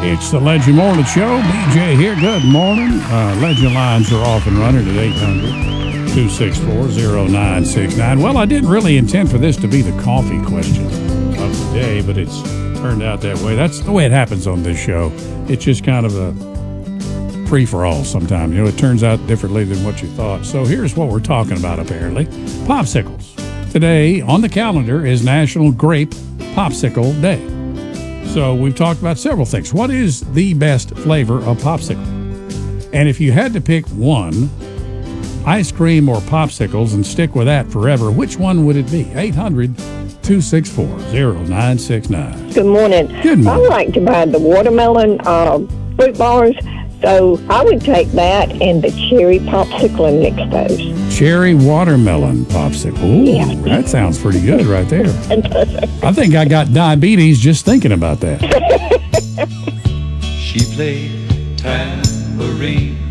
It's the Legend Morning Show. BJ here. Good morning. Legend lines are off and running at 800-264-0969. Well, I didn't really intend for this to be the coffee question of the day, but it's turned out that way. That's the way it happens on this show. It's just kind of a free-for-all sometimes. You know, it turns out differently than what you thought. So here's what we're talking about, apparently. Popsicles. Today on the calendar is National Grape Popsicle Day. So we've talked about several things. What is the best flavor of popsicle? And if you had to pick one, ice cream or popsicles, and stick with that forever, which one would it be? 800-264-0969. Good morning. Good morning. I like to buy the watermelon fruit bars, so I would take that and the cherry popsicle and mix those. Cherry watermelon popsicle. Ooh, Yeah. that sounds pretty good right there. I think I got diabetes just thinking about that. She played tambourine